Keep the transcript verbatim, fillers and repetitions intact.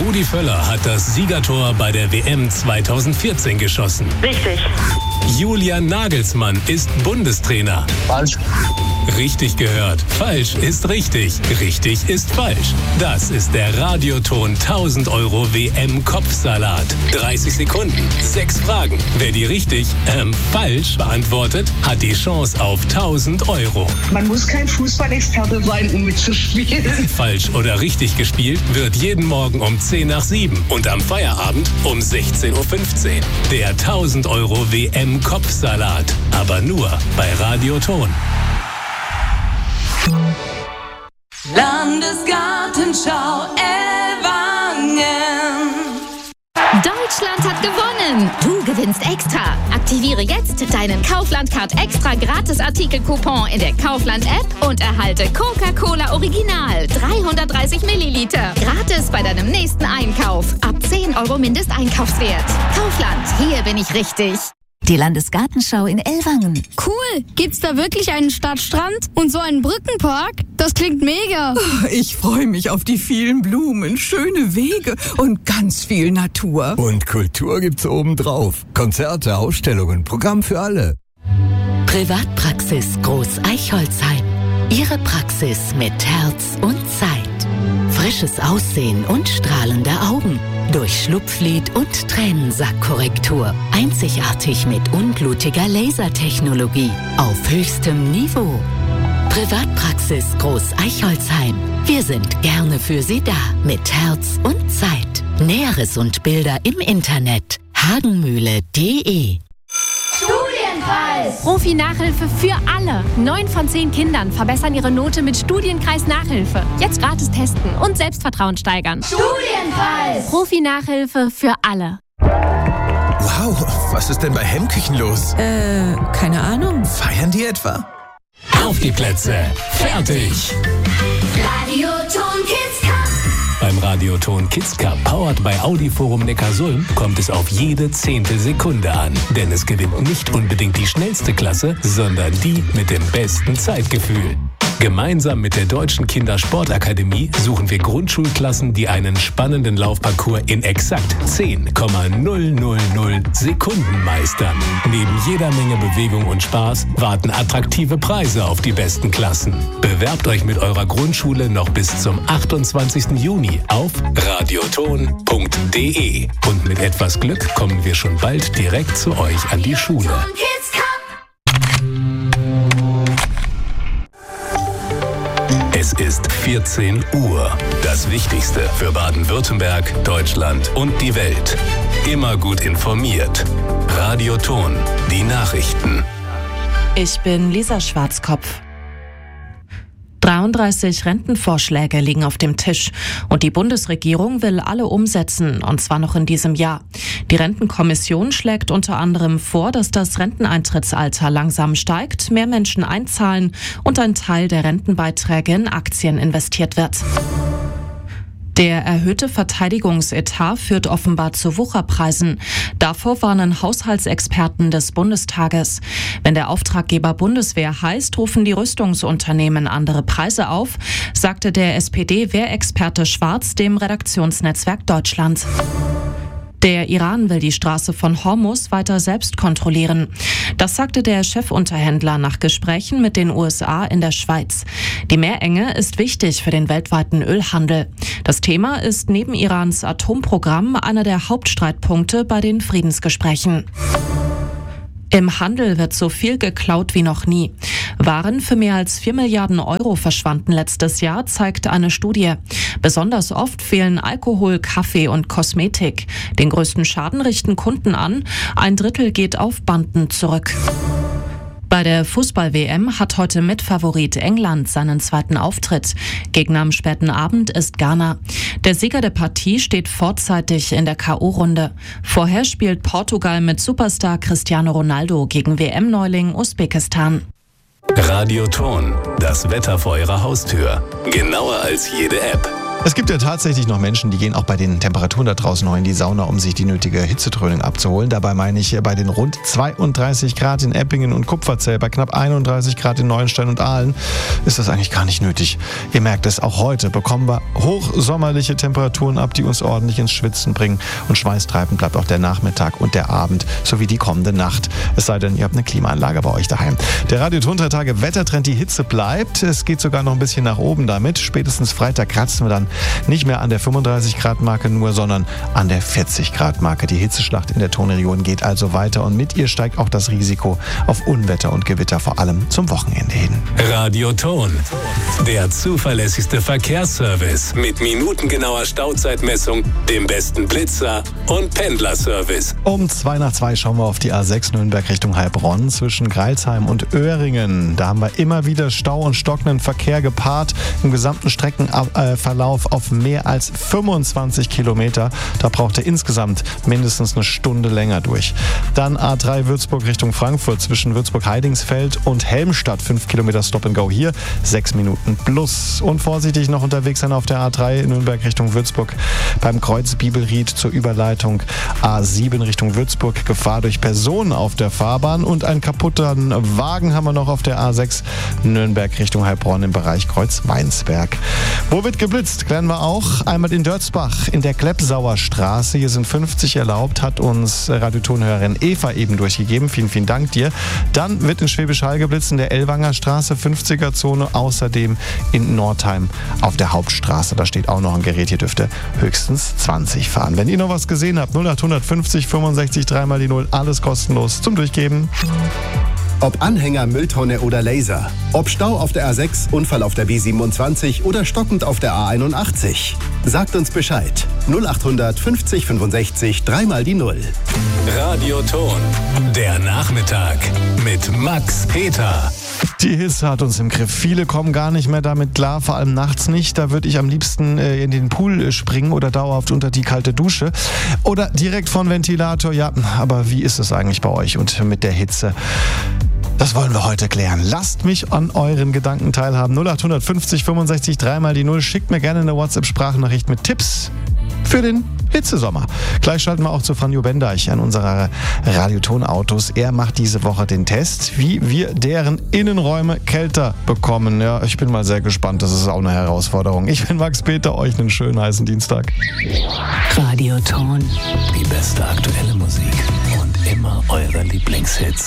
Rudi Völler hat das Siegertor bei der W M zweitausendvierzehn geschossen. Richtig. Julian Nagelsmann ist Bundestrainer. Falsch. Richtig gehört. Falsch ist richtig. Richtig ist falsch. Das ist der Radioton tausend Euro W M-Kopfsalat. dreißig Sekunden, sechs Fragen. Wer die richtig, ähm, falsch beantwortet, hat die Chance auf tausend Euro. Man muss kein Fußballexperte sein, um mitzuspielen. Falsch oder richtig gespielt wird jeden Morgen um zehn nach sieben und am Feierabend um sechzehn Uhr fünfzehn. Der tausend Euro W M-Kopfsalat. Aber nur bei Radioton. Landesgartenschau Ellwangen. Deutschland hat gewonnen! Du gewinnst extra. Aktiviere jetzt deinen Kaufland-Card extra Gratis-Artikel-Coupon in der Kaufland-App und erhalte Coca-Cola Original dreihundertdreißig Milliliter. Gratis bei deinem nächsten Einkauf. Ab zehn Euro Mindesteinkaufswert. Kaufland, hier bin ich richtig. Die Landesgartenschau in Ellwangen. Cool. Gibt's da wirklich einen Stadtstrand und so einen Brückenpark? Das klingt mega. Ich freue mich auf die vielen Blumen, schöne Wege und ganz viel Natur. Und Kultur gibt's obendrauf. Konzerte, Ausstellungen, Programm für alle. Privatpraxis Groß Eichholzheim. Ihre Praxis mit Herz und Zeit. Frisches Aussehen und strahlende Augen. Durch Schlupflid und Tränensackkorrektur. Einzigartig mit unblutiger Lasertechnologie. Auf höchstem Niveau. Privatpraxis Groß Eichholzheim. Wir sind gerne für Sie da. Mit Herz und Zeit. Näheres und Bilder im Internet. hagenmühle punkt de. Studienpreis! Profi-Nachhilfe für alle. Neun von zehn Kindern verbessern ihre Note mit Studienkreis-Nachhilfe. Jetzt gratis testen und Selbstvertrauen steigern. Studienpreis! Profi-Nachhilfe für alle. Wow, was ist denn bei Hemmküchen los? Äh, keine Ahnung. Feiern die etwa? Auf die Plätze. Fertig. Radioton Kids Cup. Beim Radioton Kids Cup, powered bei Audi Forum Neckarsulm, kommt es auf jede Zehntelsekunde an. Denn es gewinnt nicht unbedingt die schnellste Klasse, sondern die mit dem besten Zeitgefühl. Gemeinsam mit der Deutschen Kindersportakademie suchen wir Grundschulklassen, die einen spannenden Laufparcours in exakt zehn Komma null null null Sekunden meistern. Neben jeder Menge Bewegung und Spaß warten attraktive Preise auf die besten Klassen. Bewerbt euch mit eurer Grundschule noch bis zum achtundzwanzigsten Juni auf radioton punkt de. Und mit etwas Glück kommen wir schon bald direkt zu euch an die Schule. Es ist vierzehn Uhr. Das Wichtigste für Baden-Württemberg, Deutschland und die Welt. Immer gut informiert. Radioton, die Nachrichten. Ich bin Lisa Schwarzkopf. dreiunddreißig Rentenvorschläge liegen auf dem Tisch und die Bundesregierung will alle umsetzen, und zwar noch in diesem Jahr. Die Rentenkommission schlägt unter anderem vor, dass das Renteneintrittsalter langsam steigt, mehr Menschen einzahlen und ein Teil der Rentenbeiträge in Aktien investiert wird. Der erhöhte Verteidigungsetat führt offenbar zu Wucherpreisen. Davor warnen Haushaltsexperten des Bundestages. Wenn der Auftraggeber Bundeswehr heißt, rufen die Rüstungsunternehmen andere Preise auf, sagte der S P D-Wehrexperte Schwarz dem Redaktionsnetzwerk Deutschland. Der Iran will die Straße von Hormuz weiter selbst kontrollieren. Das sagte der Chefunterhändler nach Gesprächen mit den U S A in der Schweiz. Die Meerenge ist wichtig für den weltweiten Ölhandel. Das Thema ist neben Irans Atomprogramm einer der Hauptstreitpunkte bei den Friedensgesprächen. Im Handel wird so viel geklaut wie noch nie. Waren für mehr als vier Milliarden Euro verschwanden letztes Jahr, zeigt eine Studie. Besonders oft fehlen Alkohol, Kaffee und Kosmetik. Den größten Schaden richten Kunden an. Ein Drittel geht auf Banden zurück. Bei der Fußball-W M hat heute Mitfavorit England seinen zweiten Auftritt. Gegner am späten Abend ist Ghana. Der Sieger der Partie steht vorzeitig in der K O-Runde. Vorher spielt Portugal mit Superstar Cristiano Ronaldo gegen W M-Neuling Usbekistan. Radioton, das Wetter vor Ihrer Haustür. Genauer als jede App. Es gibt ja tatsächlich noch Menschen, die gehen auch bei den Temperaturen da draußen noch in die Sauna, um sich die nötige Hitzedröhnung abzuholen. Dabei meine ich bei den rund zweiunddreißig Grad in Eppingen und Kupferzell, bei knapp einunddreißig Grad in Neuenstein und Aalen ist das eigentlich gar nicht nötig. Ihr merkt es, auch heute bekommen wir hochsommerliche Temperaturen ab, die uns ordentlich ins Schwitzen bringen. Und schweißtreibend bleibt auch der Nachmittag und der Abend sowie die kommende Nacht. Es sei denn, ihr habt eine Klimaanlage bei euch daheim. Der Radio-Ton drei Tage Wettertrend, die Hitze bleibt. Es geht sogar noch ein bisschen nach oben damit. Spätestens Freitag kratzen wir dann nicht mehr an der fünfunddreißig Grad Marke nur, sondern an der vierzig Grad Marke. Die Hitzeschlacht in der Tonregion geht also weiter und mit ihr steigt auch das Risiko auf Unwetter und Gewitter, vor allem zum Wochenende hin. Radio Ton, der zuverlässigste Verkehrsservice mit minutengenauer Stauzeitmessung, dem besten Blitzer und Pendlerservice. Um zwei nach zwei schauen wir auf die A sechs Nürnberg Richtung Heilbronn zwischen Greilsheim und Öhringen. Da haben wir immer wieder Stau und stockenden Verkehr gepaart im gesamten Streckenverlauf auf mehr als fünfundzwanzig Kilometer. Da braucht er insgesamt mindestens eine Stunde länger durch. Dann A drei Würzburg Richtung Frankfurt zwischen Würzburg-Heidingsfeld und Helmstadt. fünf Kilometer Stop and Go hier, sechs Minuten plus. Und vorsichtig noch unterwegs sein auf der A drei Nürnberg Richtung Würzburg beim Kreuz Bibelried zur Überleitung A sieben Richtung Würzburg. Gefahr durch Personen auf der Fahrbahn und einen kaputten Wagen haben wir noch auf der A sechs Nürnberg Richtung Heilbronn im Bereich Kreuz Weinsberg. Wo wird geblitzt? Klären wir auch. Einmal in Dörzbach in der Kleppsauer Straße. Hier sind fünfzig erlaubt, hat uns Radiotonhörerin Eva eben durchgegeben. Vielen, vielen Dank dir. Dann wird in Schwäbisch Hall geblitzt in der Ellwanger Straße, fünfziger Zone. Außerdem in Nordheim auf der Hauptstraße. Da steht auch noch ein Gerät. Hier dürfte höchstens zwanzig fahren. Wenn ihr noch was gesehen habt, null acht fünfzig fünfundsechzig dreimal die null. Alles kostenlos zum Durchgeben. Ob Anhänger, Mülltonne oder Laser. Ob Stau auf der A sechs, Unfall auf der B siebenundzwanzig oder stockend auf der A einundachtzig. Sagt uns Bescheid. null acht fünfzig fünfundsechzig dreimal die null. Radio Ton, der Nachmittag mit Max Peter. Die Hitze hat uns im Griff. Viele kommen gar nicht mehr damit klar, vor allem nachts nicht. Da würde ich am liebsten äh, in den Pool springen oder dauerhaft unter die kalte Dusche. Oder direkt von Ventilator. Ja, aber wie ist es eigentlich bei euch und mit der Hitze? Das wollen wir heute klären. Lasst mich an euren Gedanken teilhaben. null acht fünfzig fünfundsechzig dreimal die null. Schickt mir gerne eine WhatsApp-Sprachnachricht mit Tipps für den Hitzesommer. Gleich schalten wir auch zu Franjo Bendeich an unserer Radiotonautos. Er macht diese Woche den Test, wie wir deren Innenräume kälter bekommen. Ja, ich bin mal sehr gespannt. Das ist auch eine Herausforderung. Ich bin Max Peter. Euch einen schönen heißen Dienstag. Radio Ton. Die beste aktuelle Musik und immer eure Lieblingshits.